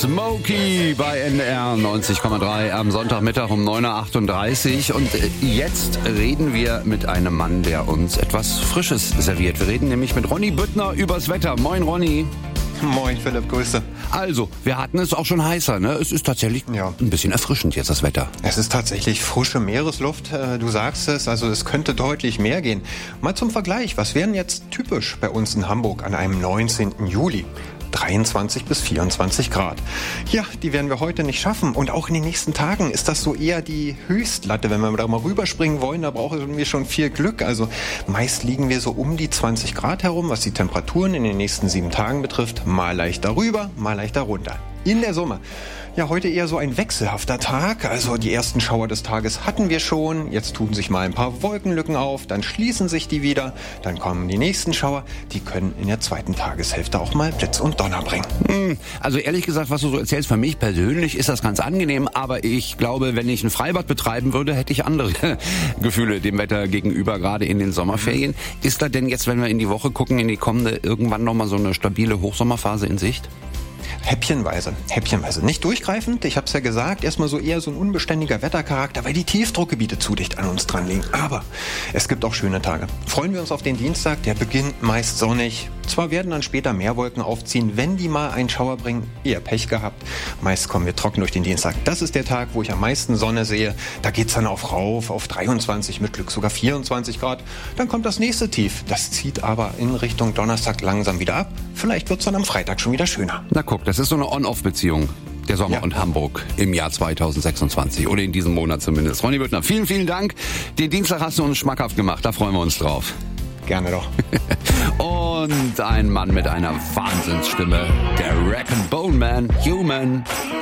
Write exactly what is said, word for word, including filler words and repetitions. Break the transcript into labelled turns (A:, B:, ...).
A: Smokey bei N D R neunzig Komma drei am Sonntagmittag um neun Uhr achtunddreißig. Und jetzt reden wir mit einem Mann, der uns etwas Frisches serviert. Wir reden nämlich mit Ronny Büttner übers Wetter. Moin, Ronny.
B: Moin, Philipp, Grüße.
A: Also, wir hatten es auch schon heißer, ne? Es ist tatsächlich ja. ein bisschen erfrischend jetzt, das Wetter.
B: Es ist tatsächlich frische Meeresluft, du sagst es, also es könnte deutlich mehr gehen. Mal zum Vergleich, was wären jetzt typisch bei uns in Hamburg an einem neunzehnten Juli? dreiundzwanzig bis vierundzwanzig Grad. Ja, die werden wir heute nicht schaffen. Und auch in den nächsten Tagen ist das so eher die Höchstlatte. Wenn wir da mal rüberspringen wollen, da brauchen wir schon viel Glück. Also meist liegen wir so um die zwanzig Grad herum, was die Temperaturen in den nächsten sieben Tagen betrifft. Mal leicht darüber, mal leicht darunter. In der Summe. Ja, heute eher so ein wechselhafter Tag. Also die ersten Schauer des Tages hatten wir schon. Jetzt tun sich mal ein paar Wolkenlücken auf, dann schließen sich die wieder. Dann kommen die nächsten Schauer. Die können in der zweiten Tageshälfte auch mal Blitz und Donner bringen.
A: Also ehrlich gesagt, was du so erzählst, für mich persönlich ist das ganz angenehm. Aber ich glaube, wenn ich ein Freibad betreiben würde, hätte ich andere Gefühle dem Wetter gegenüber, gerade in den Sommerferien. Ist da denn jetzt, wenn wir in die Woche gucken, in die kommende, irgendwann nochmal so eine stabile Hochsommerphase in Sicht?
B: Häppchenweise, häppchenweise. Nicht durchgreifend, ich habe es ja gesagt, erstmal so eher so ein unbeständiger Wettercharakter, weil die Tiefdruckgebiete zu dicht an uns dran liegen. Aber es gibt auch schöne Tage. Freuen wir uns auf den Dienstag, der beginnt meist sonnig. Zwar werden dann später mehr Wolken aufziehen, wenn die mal einen Schauer bringen, eher Pech gehabt. Meist kommen wir trocken durch den Dienstag. Das ist der Tag, wo ich am meisten Sonne sehe. Da geht's dann auf rauf, auf dreiundzwanzig, mit Glück sogar vierundzwanzig Grad. Dann kommt das nächste Tief. Das zieht aber in Richtung Donnerstag langsam wieder ab. Vielleicht wird's dann am Freitag schon wieder schöner.
A: Na guck, das ist so eine On-Off-Beziehung. Der Sommer
B: Ja.
A: und Hamburg im Jahr zweitausendsechsundzwanzig oder in diesem Monat zumindest. Ronny Büttner, vielen, vielen Dank. Den Dienstag hast du uns schmackhaft gemacht, da freuen wir uns drauf.
B: Gerne doch.
A: Und ein Mann mit einer Wahnsinnsstimme, der Rack and Bone Man, Human.